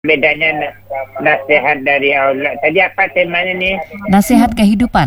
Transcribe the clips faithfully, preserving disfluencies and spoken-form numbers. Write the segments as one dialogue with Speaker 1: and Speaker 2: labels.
Speaker 1: bedanya na- nasihat dari Allah. Tadi apa temanya nih?
Speaker 2: Nasihat kehidupan.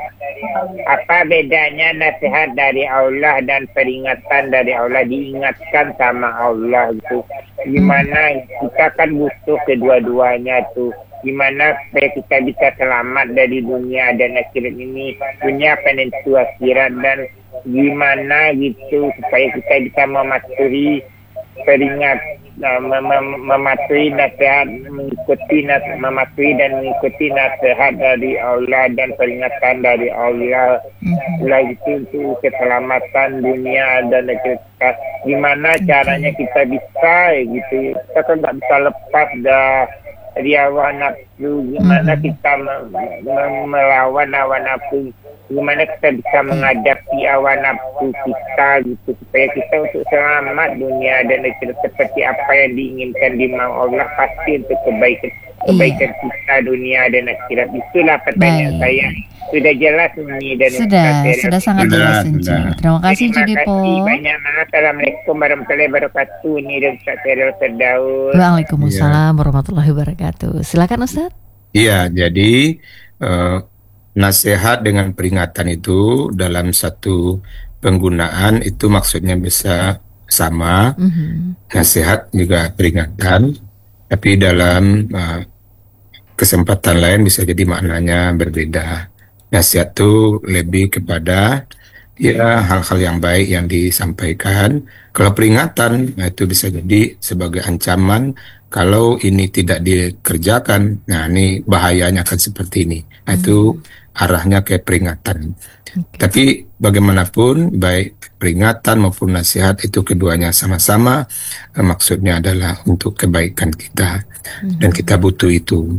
Speaker 1: Apa bedanya nasihat dari Allah dan peringatan dari Allah, diingatkan sama Allah itu? Gimana kita kan butuh kedua-duanya tuh. Gimana supaya kita bisa selamat dari dunia dan akhirat ini, dunia penentu akhirat, dan gimana gitu supaya kita bisa mematuhi peringat, uh, mem- mem- mematuhi nasihat, mengikuti nas- mematuhi dan mengikuti nasihat dari Allah dan peringatan dari Allah. Lagi itu untuk keselamatan dunia dan akhirat kita. Gimana caranya kita bisa gitu? Kita kan nggak bisa lepas dah dari hawa nafsu. Gimana kita me- me- melawan hawa nafsu? Gimana kita bisa menghadapi hawa nafsu kita gitu supaya kita untuk selamat dunia dan akhirat seperti apa yang diinginkan di mau Allah, pasti untuk kebaikan kebaikan kita dunia dan akhirat. Itulah pertanyaan
Speaker 2: Baik.
Speaker 1: saya. Sudah jelas ini dan
Speaker 2: Sudah,
Speaker 1: Ustaz
Speaker 2: sudah sangat
Speaker 3: Sudah,
Speaker 2: jelas
Speaker 3: sudah.
Speaker 2: Enci. Terima kasih
Speaker 1: Terima
Speaker 2: Judipo.
Speaker 1: kasih banyak. Assalamualaikum warahmatullahi wabarakatuh. Ini dan Ustaz Feril Firdaus.
Speaker 2: Waalaikumsalam warahmatullahi wabarakatuh. Silakan Ustaz.
Speaker 3: Iya, jadi eh, nasihat dengan peringatan itu dalam satu penggunaan itu maksudnya bisa sama,
Speaker 2: Mhm.
Speaker 3: nasihat juga peringatan, tapi dalam eh, kesempatan lain bisa jadi maknanya berbeda. Nasihat itu lebih kepada ya hal-hal yang baik yang disampaikan. Kalau peringatan, nah itu bisa jadi sebagai ancaman kalau ini tidak dikerjakan. Nah, ini bahayanya akan seperti ini. Nah, itu arahnya ke peringatan.
Speaker 2: Oke.
Speaker 3: Tapi bagaimanapun, baik peringatan maupun nasihat itu keduanya sama-sama eh, maksudnya adalah untuk kebaikan kita dan kita butuh itu.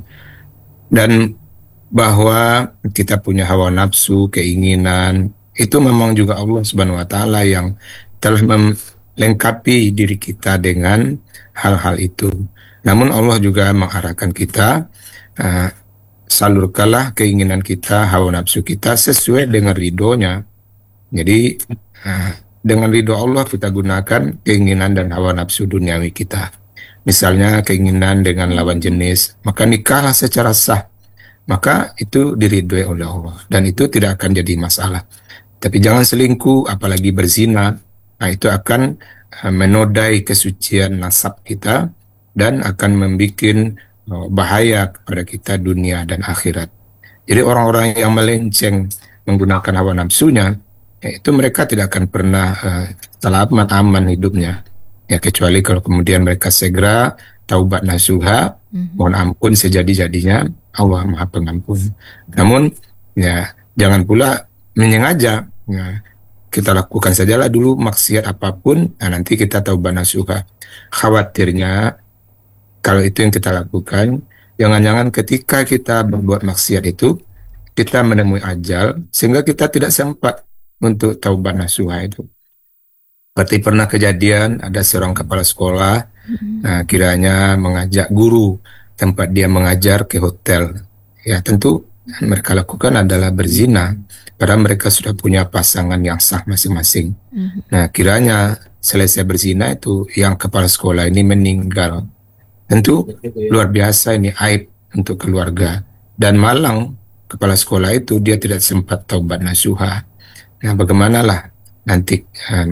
Speaker 3: Dan bahwa kita punya hawa nafsu, keinginan, itu memang juga Allah Subhanahu wa taala yang telah melengkapi diri kita dengan hal-hal itu. Namun Allah juga mengarahkan kita, uh, salurkanlah keinginan kita, hawa nafsu kita sesuai dengan ridhonya. Jadi uh, dengan ridho Allah kita gunakan keinginan dan hawa nafsu duniawi kita. Misalnya keinginan dengan lawan jenis, maka nikahlah secara sah. Maka itu diridhoi oleh Allah dan itu tidak akan jadi masalah. Tapi jangan selingkuh, apalagi berzina. Nah, itu akan uh, menodai kesucian nasab kita dan akan membuat uh, bahaya kepada kita dunia dan akhirat. Jadi orang-orang yang melenceng menggunakan hawa nafsunya, ya, itu mereka tidak akan pernah uh, selamat aman hidupnya. Ya, kecuali kalau kemudian mereka segera taubat nasuha, mohon ampun sejadi-jadinya, Allah Maha Pengampun. Namun ya jangan pula menyengaja. Ya, kita lakukan sajalah dulu maksiat apapun, nah nanti kita taubat nasuha. Khawatirnya kalau itu yang kita lakukan, jangan-jangan ketika kita berbuat maksiat itu kita menemui ajal sehingga kita tidak sempat untuk taubat nasuha itu. Seperti pernah kejadian ada seorang kepala sekolah, nah, kiranya mengajak guru tempat dia mengajar ke hotel. Ya tentu mereka lakukan adalah berzina, padahal mereka sudah punya pasangan yang sah masing-masing. Nah, kiranya selesai berzina itu yang kepala sekolah ini meninggal. Tentu luar biasa, ini aib untuk keluarga. Dan malang kepala sekolah itu dia tidak sempat taubat nasuha. Nah, bagaimanalah nanti eh,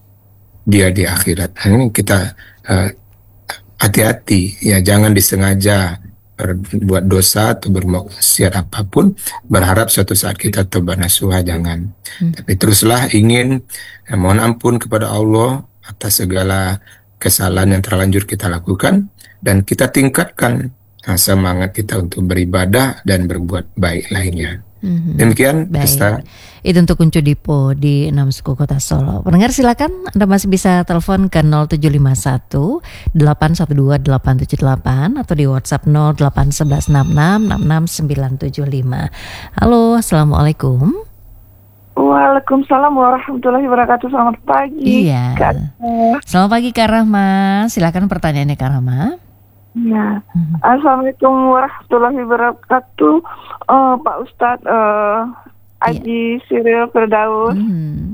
Speaker 3: dia di akhirat. Ini kita eh, hati-hati, ya jangan disengaja berbuat dosa atau bermaksiat apapun berharap suatu saat kita taubat nasuha, jangan. Tapi teruslah ingin eh, mohon ampun kepada Allah atas segala kesalahan yang terlanjur kita lakukan dan kita tingkatkan eh, semangat kita untuk beribadah dan berbuat baik lainnya. Demikian, Ustaz.
Speaker 2: Baik. Itu untuk Kuncu Dipo di enam Suku Kota Solo. Pendengar silakan Anda masih bisa telepon ke nol tujuh lima satu delapan satu dua delapan tujuh delapan atau di WhatsApp nol delapan satu satu enam enam enam enam sembilan tujuh lima. Halo, Assalamualaikum.
Speaker 4: Waalaikumsalam warahmatullahi wabarakatuh. Selamat pagi.
Speaker 2: Iya.
Speaker 4: Kak.
Speaker 2: Selamat pagi Kak Rahma. Silakan pertanyaannya Kak Rahma.
Speaker 4: Ya. Assalamualaikum warahmatullahi wabarakatuh. Eh, Pak Ustadz uh, Aji Siril Firdaus.
Speaker 2: Hmm.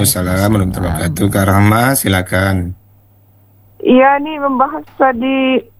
Speaker 3: Waalaikumsalam warahmatullahi wabarakatuh. Kak Rahma, silakan.
Speaker 4: Iya nih membahas tadi